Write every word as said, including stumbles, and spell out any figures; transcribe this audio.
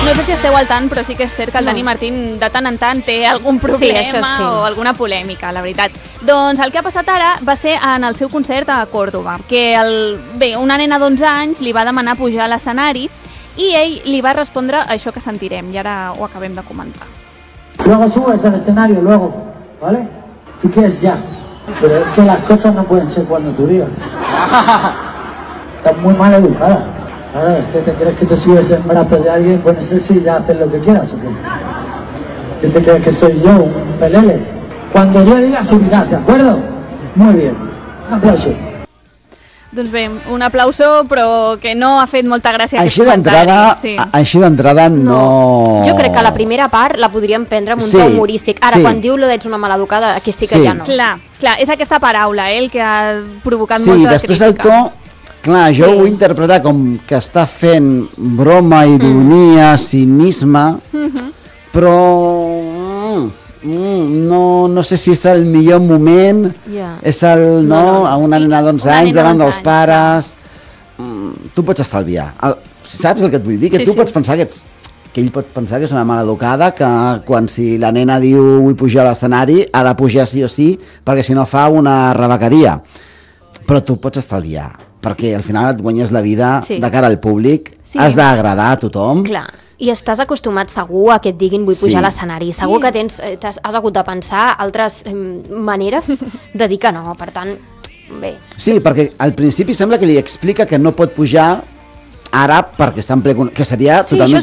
no sé si esteu al tant, però sí que és cert que el No. Dani Martín de tant en tant té algun problema això sí. o alguna polèmica, la veritat. Doncs el que ha passat ara va ser en el seu concert a Còrdoba, que el, bé, una nena d'onze anys li va demanar pujar a l'escenari i ell li va respondre això que sentirem, i ara ho acabem de comentar. Luego subes al escenario, luego, ¿vale? Tú quieres ya, pero es que las cosas no pueden ser cuando tú digas. Estás muy mal educada. Claro, es que te crees que te subes en brazos de alguien, pues no sé si ya haces lo que quieras o qué. ¿Qué te crees que soy yo, un pelele? Cuando yo diga subirás, ¿de acuerdo? Muy bien. Un aplauso. Doncs bé, un aplauso, però que no ha fet molta gràcia Així aquest d'entrada, comentari. Sí. així d'entrada no... Jo crec que la primera part la podríem prendre amb un Sí, to humorístic. Ara, sí. quan diu lo d'ets una maleducada, aquí sí que Sí. ja no. Clar, clar, és aquesta paraula, eh, el que ha provocat Sí, molta després crítica. el to... Clar, jo Sí. ho he interpretat com que està fent broma, ironia, cinisme, però mm, mm, no, no sé si és el millor moment, Ja. és el, no, No, no, no. a una nena d'onze Una anys nena davant d'onze dels anys, pares... Mm, tu pots estalviar. El, saps el que et vull dir? Que Sí, tu sí. pots pensar que ets que ell pot pensar que és una mala educada, que quan si la nena diu vull pujar a l'escenari, ha de pujar sí o sí, perquè si no fa una rebequeria. Però tu pots estalviar, perquè al final et guanyes la vida Sí. de cara al públic, Sí. has d'agradar a tothom. Clar, i estàs acostumat segur a que et diguin vull pujar Sí. a l'escenari. Segur Sí. que tens, eh, t'has, has hagut de pensar altres eh, maneres de dir que no. Per tant, bé, Sí, perquè al principi sembla que li explica que no pot pujar ara perquè està en ple... con- que seria Sí, totalment